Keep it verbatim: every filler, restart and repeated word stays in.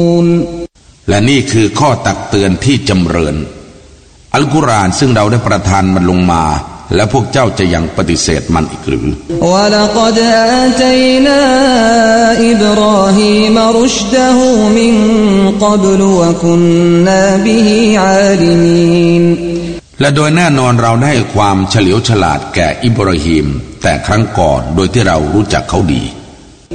และนี่คือข้อตักเตือนที่จำเริญอัลกุรอานซึ่งเราได้ประทานมันลงมาและพวกเจ้าจะยังปฏิเสธมันอีกหรือวะละกัดอาตัยนาอิบราฮีมรุชดะฮูมินกับลวะกุนนาบิฮิอาลิมีนและโดยแน่นอนเราได้ความเฉลียวฉลาดแก่อิบราฮีมแต่ครั้งก่อนโดยที่เรารู้จักเขาดี